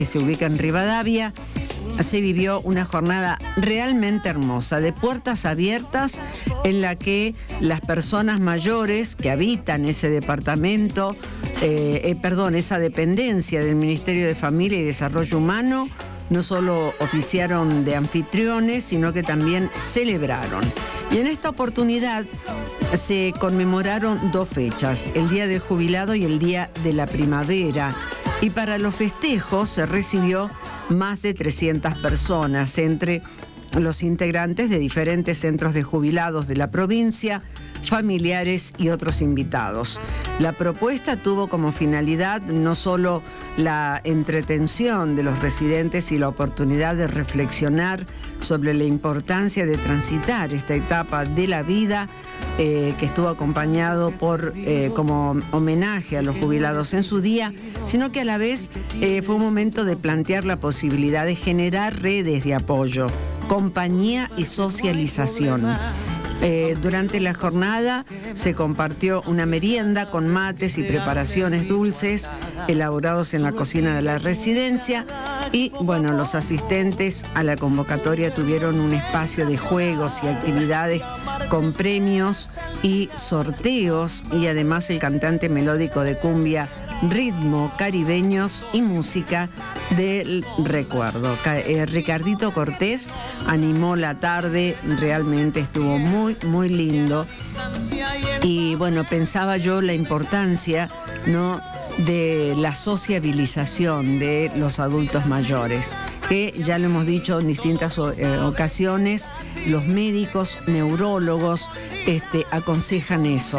que se ubica en Rivadavia, se vivió una jornada realmente hermosa, de puertas abiertas, en la que las personas mayores que habitan ese departamento, esa dependencia del Ministerio de Familia y Desarrollo Humano, no solo oficiaron de anfitriones, sino que también celebraron. Y en esta oportunidad se conmemoraron 2 fechas, el Día del Jubilado y el Día de la Primavera. Y para los festejos se recibió más de 300 personas, entre los integrantes de diferentes centros de jubilados de la provincia, familiares y otros invitados. La propuesta tuvo como finalidad no solo la entretención de los residentes y la oportunidad de reflexionar sobre la importancia de transitar esta etapa de la vida, que estuvo acompañado por como homenaje a los jubilados en su día, sino que a la vez fue un momento de plantear la posibilidad de generar redes de apoyo, compañía y socialización. Durante la jornada se compartió una merienda con mates y preparaciones dulces elaborados en la cocina de la residencia y, bueno, los asistentes a la convocatoria tuvieron un espacio de juegos y actividades con premios y sorteos, y además el cantante melódico de cumbia, ritmo, caribeños y música del recuerdo. Ricardito Cortés animó la tarde, realmente estuvo muy, muy lindo. Y bueno, pensaba yo la importancia, ¿no?, de la sociabilización de los adultos mayores, que ya lo hemos dicho en distintas ocasiones, los médicos, neurólogos aconsejan eso,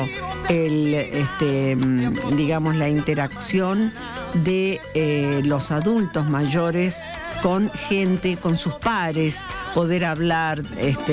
digamos, la interacción de los adultos mayores con gente, con sus pares, poder hablar,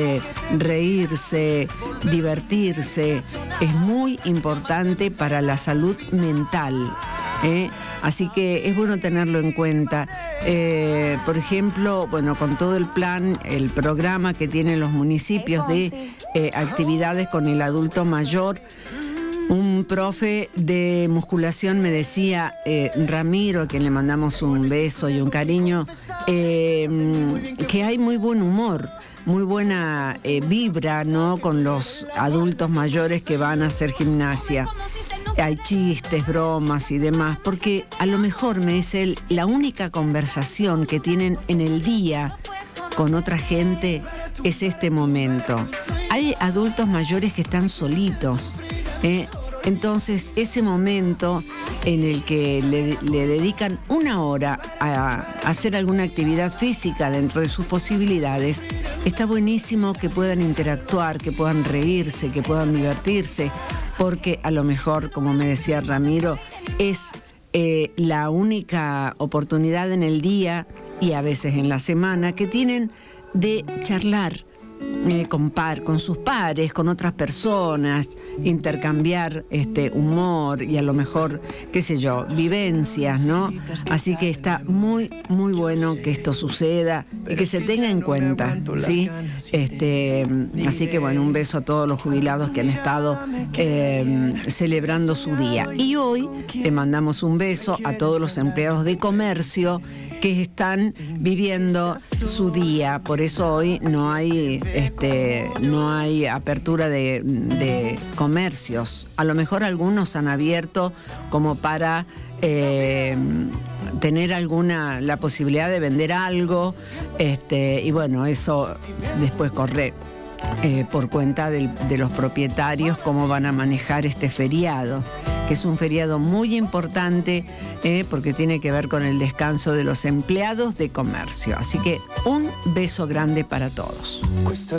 reírse, divertirse, es muy importante para la salud mental. Así que es bueno tenerlo en cuenta. Por ejemplo, bueno, con todo el plan, el programa que tienen los municipios de actividades con el adulto mayor, un profe de musculación me decía, Ramiro, a quien le mandamos un beso y un cariño, que hay muy buen humor, muy buena vibra, ¿no?, con los adultos mayores que van a hacer gimnasia. Hay chistes, bromas y demás, porque a lo mejor, me dice él, la única conversación que tienen en el día con otra gente es este momento. Hay adultos mayores que están solitos, entonces ese momento en el que le dedican 1 hora a hacer alguna actividad física dentro de sus posibilidades, está buenísimo que puedan interactuar, que puedan reírse, que puedan divertirse, porque a lo mejor, como me decía Ramiro, es la única oportunidad en el día y a veces en la semana que tienen de charlar con sus pares, con otras personas, intercambiar humor y a lo mejor, qué sé yo, vivencias, ¿no? Así que está muy, muy bueno que esto suceda y que se tenga en cuenta, ¿sí? Así que bueno, un beso a todos los jubilados que han estado celebrando su día. Y hoy le mandamos un beso a todos los empleados de comercio que están viviendo su día. Por eso hoy no hay apertura de comercios. A lo mejor algunos han abierto como para tener la posibilidad de vender algo, y bueno, eso después corre por cuenta de los propietarios, cómo van a manejar este feriado, que es un feriado muy importante, porque tiene que ver con el descanso de los empleados de comercio. Así que un beso grande para todos.